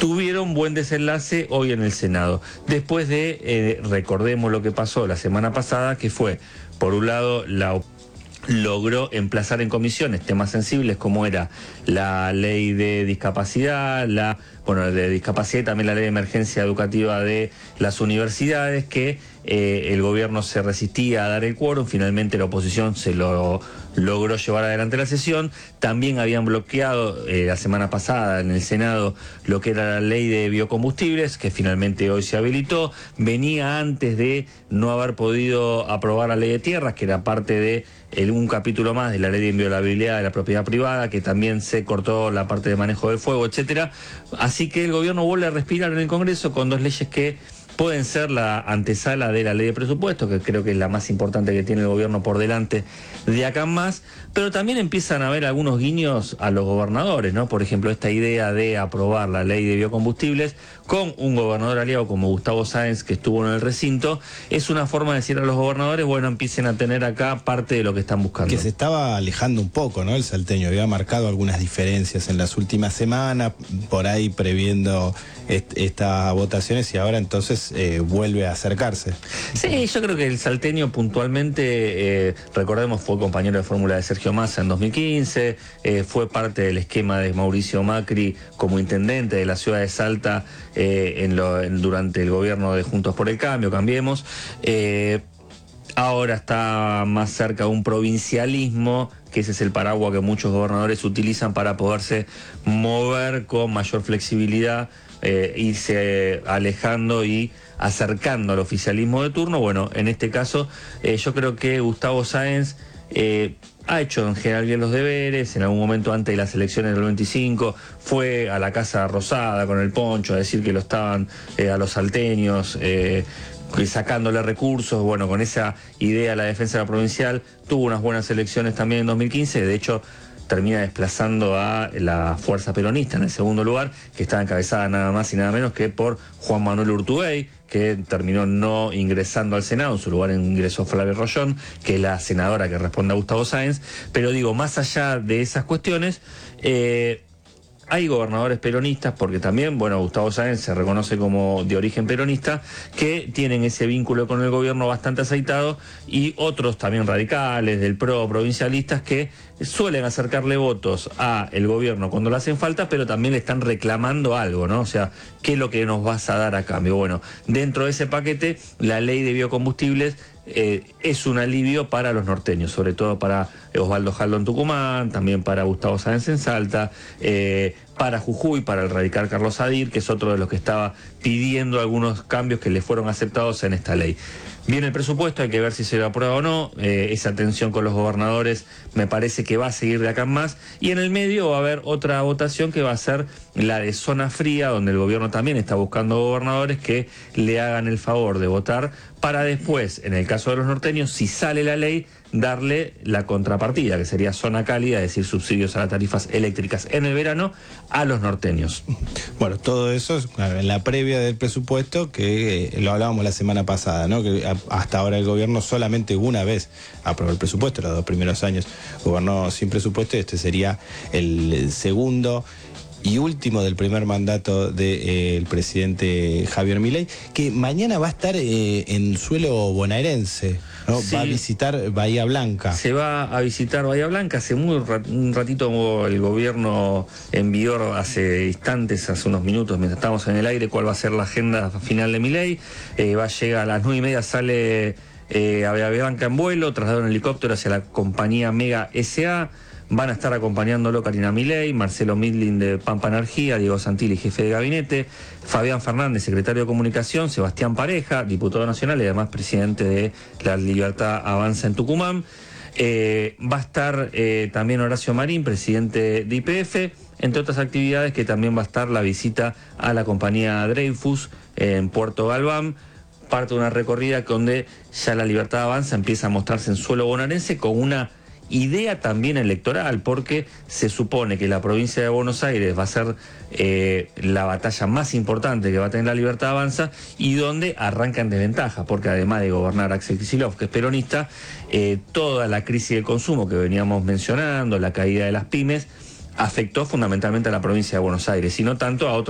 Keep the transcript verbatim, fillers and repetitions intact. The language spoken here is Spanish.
tuvieron buen desenlace hoy en el Senado. Después de, eh, recordemos lo que pasó la semana pasada, que fue, por un lado, la logró emplazar en comisiones temas sensibles como era la ley de discapacidad, la bueno de discapacidad y también la ley de emergencia educativa de las universidades, que eh, el gobierno se resistía a dar el quórum. Finalmente la oposición se lo logró llevar adelante la sesión. También habían bloqueado eh, la semana pasada en el Senado lo que era la ley de biocombustibles, que finalmente hoy se habilitó. Venía antes de no haber podido aprobar la ley de tierras, que era parte de el, un capítulo más de la ley de inviolabilidad de la propiedad privada, que también se cortó la parte de manejo del fuego, etcétera. Así que el gobierno vuelve a respirar en el Congreso con dos leyes que pueden ser la antesala de la ley de presupuesto, que creo que es la más importante que tiene el gobierno por delante de acá en más, pero también empiezan a haber algunos guiños a los gobernadores, ¿no? Por ejemplo, esta idea de aprobar la ley de biocombustibles con un gobernador aliado como Gustavo Sáenz, que estuvo en el recinto, es una forma de decir a los gobernadores, bueno, empiecen a tener acá parte de lo que están buscando. Que se estaba alejando un poco, ¿no? El salteño había marcado algunas diferencias en las últimas semanas, por ahí previendo est estas votaciones, y ahora entonces eh, vuelve a acercarse. Sí, yo creo que el salteño puntualmente, eh, recordemos, fue compañero de fórmula de Sergio Massa en dos mil quince, eh, fue parte del esquema de Mauricio Macri como intendente de la ciudad de Salta eh, en lo, en, durante el gobierno de Juntos por el Cambio, Cambiemos. Eh, ahora está más cerca de un provincialismo, que ese es el paraguas que muchos gobernadores utilizan para poderse mover con mayor flexibilidad, eh, irse alejando y acercando al oficialismo de turno. Bueno, en este caso eh, yo creo que Gustavo Sáenz eh, ha hecho en general bien los deberes. En algún momento antes de las elecciones del veinticinco fue a la Casa Rosada con el poncho a decir que lo estaban eh, a los salteños eh, sacándole recursos. Bueno, con esa idea de la defensa de la provincial tuvo unas buenas elecciones también en dos mil quince. De hecho, termina desplazando a la fuerza peronista en el segundo lugar, que estaba encabezada nada más y nada menos que por Juan Manuel Urtubey, que terminó no ingresando al Senado. En su lugar ingresó Flavia Rollón, que es la senadora que responde a Gustavo Sáenz. Pero digo, más allá de esas cuestiones, eh, hay gobernadores peronistas, porque también, bueno, Gustavo Sáenz se reconoce como de origen peronista, que tienen ese vínculo con el gobierno bastante aceitado, y otros también radicales, del PRO, provincialistas, que suelen acercarle votos a el gobierno cuando le hacen falta, pero también le están reclamando algo, ¿no? O sea, ¿qué es lo que nos vas a dar a cambio? Bueno, dentro de ese paquete, la ley de biocombustibles Eh, es un alivio para los norteños, sobre todo para Osvaldo Jaldo en Tucumán, también para Gustavo Sáenz en Salta, eh, para Jujuy, para el radical Carlos Adir, que es otro de los que estaba pidiendo algunos cambios que le fueron aceptados en esta ley. Viene el presupuesto, hay que ver si se lo aprueba o no. Eh, esa tensión con los gobernadores me parece que va a seguir de acá en más. Y en el medio va a haber otra votación que va a ser la de zona fría, donde el gobierno también está buscando gobernadores que le hagan el favor de votar para después, en el caso de los norteños, si sale la ley, darle la contrapartida, que sería zona cálida, es decir, subsidios a las tarifas eléctricas en el verano a los norteños. Bueno, todo eso es en la previa del presupuesto, que eh, lo hablábamos la semana pasada, ¿no? Que a, hasta ahora el gobierno solamente una vez aprobó el presupuesto, los dos primeros años gobernó sin presupuesto, y este sería el, el segundo y último del primer mandato del eh, presidente Javier Milei, que mañana va a estar eh, en suelo bonaerense, ¿no? Sí. Va a visitar Bahía Blanca. Se va a visitar Bahía Blanca. Hace muy rat un ratito el gobierno envió, hace instantes, hace unos minutos, mientras estamos en el aire, cuál va a ser la agenda final de Milei. Eh, va a llegar a las nueve y media, sale eh, a Bahía Blanca en vuelo, trasladado en helicóptero hacia la compañía Mega S A. Van a estar acompañándolo Karina Milei, Marcelo Midlin de Pampa Energía, Diego Santilli, jefe de gabinete, Fabián Fernández, secretario de Comunicación, Sebastián Pareja, diputado nacional y además presidente de La Libertad Avanza en Tucumán. Eh, va a estar eh, también Horacio Marín, presidente de Y P F, entre otras actividades, que también va a estar la visita a la compañía Dreyfus eh, en Puerto Galván, parte de una recorrida donde ya La Libertad Avanza empieza a mostrarse en suelo bonaerense con una idea también electoral, porque se supone que la provincia de Buenos Aires va a ser eh, la batalla más importante que va a tener La Libertad Avanza, y donde arranca en desventaja, porque además de gobernar Axel Kicillof, que es peronista, eh, toda la crisis del consumo que veníamos mencionando, la caída de las pymes, afectó fundamentalmente a la provincia de Buenos Aires, y no tanto a otros